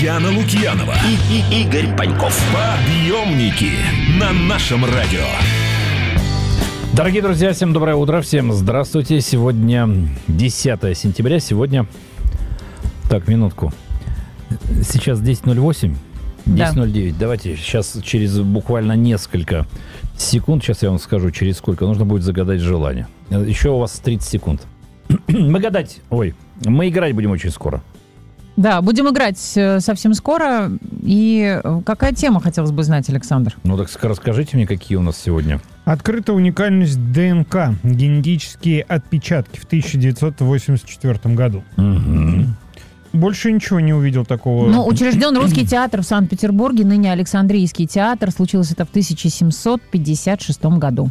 Яна Лукьянова и Игорь Паньков. Подъемники на нашем радио. Дорогие друзья, всем доброе утро, всем здравствуйте. Сегодня 10 сентября, сегодня... Так, минутку. Сейчас 10:08, 10:09. Давайте сейчас через буквально несколько секунд, сейчас я вам скажу, через сколько, нужно будет загадать желание. Еще у вас 30 секунд. Мы играть будем очень скоро. Да, будем играть совсем скоро. И какая тема, хотелось бы знать, Александр? Ну так расскажите мне, какие у нас сегодня. Открыта уникальность ДНК, генетические отпечатки в 1984 году. Угу. Больше ничего не увидел такого. Ну, учрежден Русский театр в Санкт-Петербурге, ныне Александрийский театр. Случилось это в 1756 году.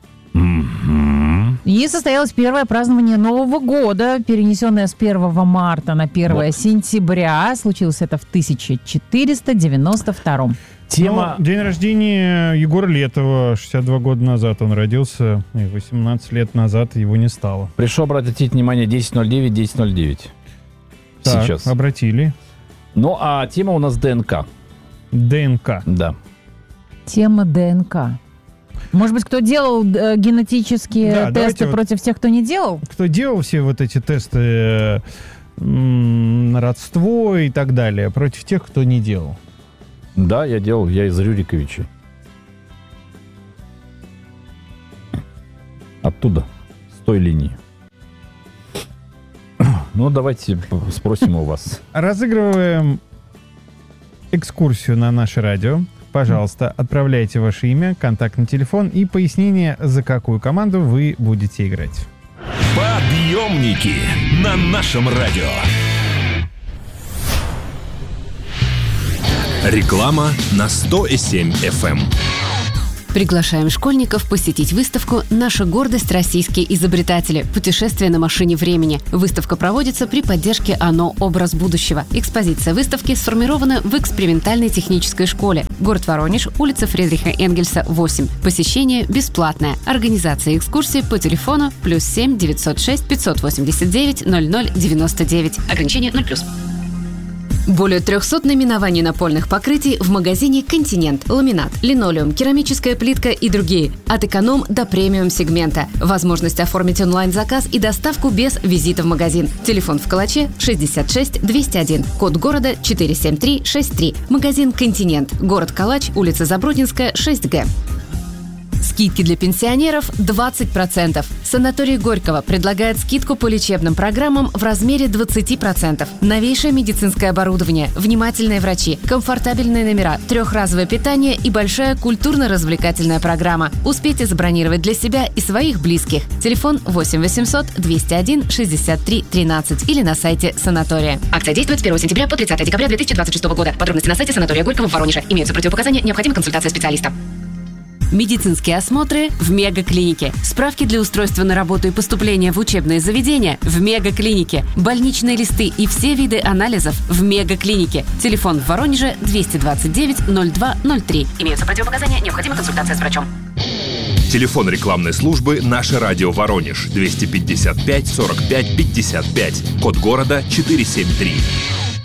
И состоялось первое празднование Нового года, перенесенное с 1 марта на 1 сентября. Случилось это в 1492. Тема... День рождения Егора Летова. 62 года назад он родился. И 18 лет назад его не стало. Прошу обратить внимание, 10:09, 10:09. Так, сейчас. Обратили. Ну, а тема у нас ДНК. ДНК. Да. Тема ДНК. Может быть, кто делал генетические тесты против тех, кто не делал? Кто делал все вот эти тесты на родство и так далее, против тех, кто не делал? Да, я делал, я из Рюриковича. Оттуда, с той линии. Ну, давайте спросим у вас. Разыгрываем экскурсию на наше радио. Пожалуйста, отправляйте ваше имя, контактный телефон и пояснение, за какую команду вы будете играть. Подъемники на нашем радио. Реклама на 100,7 FM. Приглашаем школьников посетить выставку «Наша гордость. Российские изобретатели. Путешествие на машине времени». Выставка проводится при поддержке ОНО «Образ будущего». Экспозиция выставки сформирована в экспериментальной технической школе. Город Воронеж, улица Фридриха Энгельса, 8. Посещение бесплатное. Организация экскурсии по телефону +7 906 589 0099. Ограничение 0+. Более 300 наименований напольных покрытий в магазине «Континент». Ламинат, линолеум, керамическая плитка и другие. От эконом до премиум сегмента. Возможность оформить онлайн-заказ и доставку без визита в магазин. Телефон в Калаче 66 201. Код города 47363. Магазин «Континент». Город Калач, улица Забродинская, 6Г. Скидки для пенсионеров 20%. Санаторий Горького предлагает скидку по лечебным программам в размере 20%. Новейшее медицинское оборудование, внимательные врачи, комфортабельные номера, трехразовое питание и большая культурно-развлекательная программа. Успейте забронировать для себя и своих близких. Телефон 8 800 201 63 13 или на сайте санатория. Акция действует с 1 сентября по 30 декабря 2026 года. Подробности на сайте санатория Горького в Воронеже. Имеются противопоказания, необходима консультация специалиста. Медицинские осмотры в Мегаклинике. Справки для устройства на работу и поступления в учебные заведения в Мегаклинике. Больничные листы и все виды анализов в Мегаклинике. Телефон в Воронеже 229 02 03. Имеются противопоказания, необходима консультация с врачом. Телефон рекламной службы «Наше радио Воронеж» 255 45 55. Код города 473.